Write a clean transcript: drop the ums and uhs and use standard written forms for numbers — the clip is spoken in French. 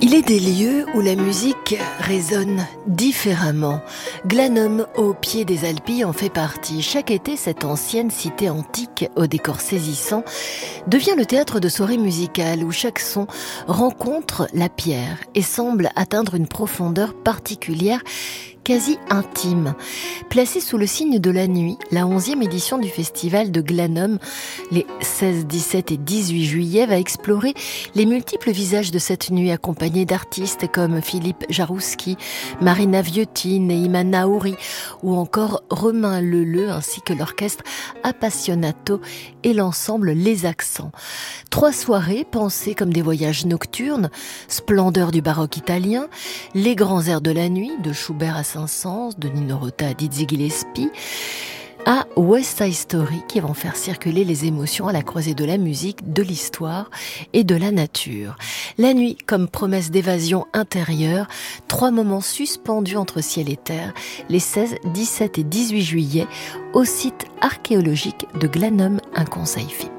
Il est des lieux où la musique résonne différemment. Glanum, au pied des Alpilles, en fait partie. Chaque été, cette ancienne cité antique, au décor saisissant, devient le théâtre de soirées musicales où chaque son rencontre la pierre et semble atteindre une profondeur particulière, quasi intime. Placée sous le signe de la nuit, la 11e édition du festival de Glanum, les 16, 17 et 18 juillet, va explorer les multiples visages de cette nuit, accompagnés d'artistes comme Philippe Jarouski, Marina Viotti, Neima Naouri ou encore Romain Leleu, ainsi que l'orchestre Appassionato et l'ensemble Les Accents. 3 soirées pensées comme des voyages nocturnes, splendeur du baroque italien, les grands airs de la nuit, de Schubert à Saint-Saëns, de Nino Rota à Dizzy Gillespie, à West Side Story, qui vont faire circuler les émotions à la croisée de la musique, de l'histoire et de la nature. La nuit comme promesse d'évasion intérieure, 3 moments suspendus entre ciel et terre, les 16, 17 et 18 juillet, au site archéologique de Glanum, un conseil fait.